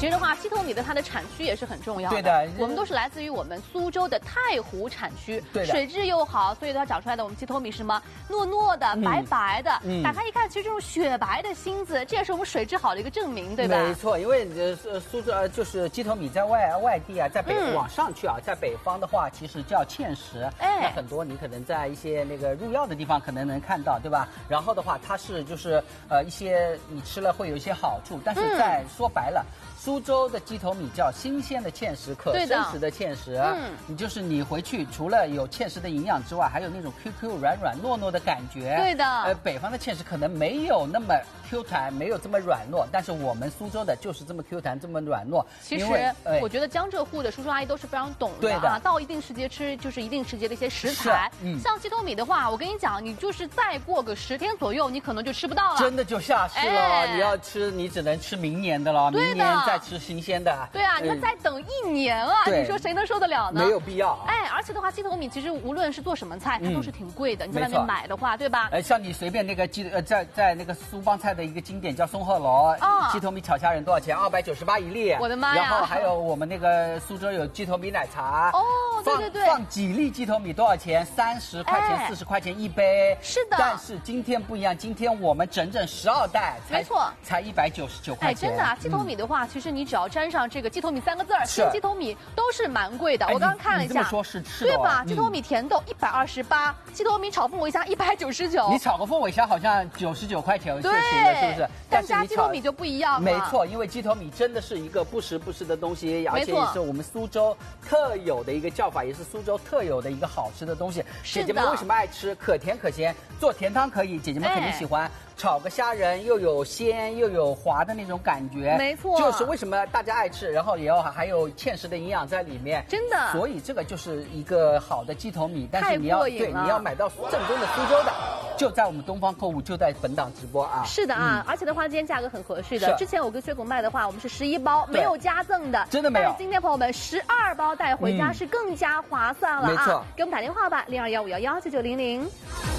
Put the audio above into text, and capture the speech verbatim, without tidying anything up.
其实的话，鸡头米的它的产区也是很重要的。 对的， 我们都是来自于我们苏州的太湖产区， 对的， 水质又好，所以它长出来的我们鸡头米是什么糯糯的、 嗯、 白白的， 嗯、 打开一看，其实这种雪白的芯子，这也是我们水质好的一个证明，对吧？ 没错，因为呃苏州呃就是鸡头米在外外地啊，在北、嗯、往上去啊，在北方的话，其实叫芡实，哎，那很多你可能在一些那个入药的地方可能能看到，对吧？然后的话，它是就是呃一些你吃了会有一些好处，但是在、嗯、说白了。苏州的鸡头米叫新鲜的芡实，可生食的芡实。嗯，你就是你回去除了有芡实的营养之外，还有那种 Q Q 软软糯糯的感觉。 对的。 呃，北方的芡实可能没有那么 Q 弹，没有这么软糯，但是我们苏州的就是这么 Q 弹，这么软糯。 其实、呃、我觉得江浙沪的叔叔阿姨都是非常懂的。 对的。 啊，到一定时节吃就是一定时节的一些食材。嗯。像鸡头米的话，我跟你讲，你就是再过个十天左右，你可能就吃不到了。 真的就下市了。哎、你要吃，你只能吃明年的了。明年再吃新鲜的。 对啊，你要再等一年啊！你说谁能受得了呢？ 没有必要。 哎，而且的话，鸡头米其实无论是做什么菜，它都是挺贵的。嗯、你在外面买的话，对吧？ 呃，像你随便那个鸡呃，在在那个苏帮菜的一个经典叫松鹤楼，哦、鸡头米炒虾仁多少钱？二百九十八一粒。 我的妈呀！ 然后还有我们那个苏州有鸡头米奶茶。 哦，对对对。 放几粒鸡头米多少钱？三十块钱、四十、哎、块钱一杯。 是的。 但是今天不一样，今天我们整整十二袋， 没错， 才一百九十九块钱。 哎，真的啊，鸡头米的话，嗯、其实你只要沾上这个鸡头米三个字儿，鲜鸡头米都是蛮贵的。我刚刚看了一下， 你这么说是是对吧？鸡头米甜豆一百二十八，鸡头米炒凤尾虾一百九十九。 你炒个凤尾虾好像九十九块钱就行了，是不是？ 但加鸡头米就不一样了。 没错，因为鸡头米真的是一个不时不食的东西，而且也是我们苏州特有的一个叫法，也是苏州特有的一个好吃的东西。姐姐们为什么爱吃？可甜可咸，做甜汤可以，姐姐们肯定喜欢。哎，炒个虾仁又有鲜又有滑的那种感觉， 没错， 就是为什么大家爱吃，然后也有还有芡实的营养在里面， 真的。 所以这个就是一个好的鸡头米，但是你要对你要买到正宗的苏州的，就在我们东方购物，就在本档直播啊。 是的啊，嗯、而且的话，今天价格很合适的。之前我跟薛总卖的话，我们是十一包，没有加赠的， 真的没有。 但是今天朋友们十二包带回家是更加划算了啊！ 没错， 给我们打电话吧，零二幺五幺幺九九零零。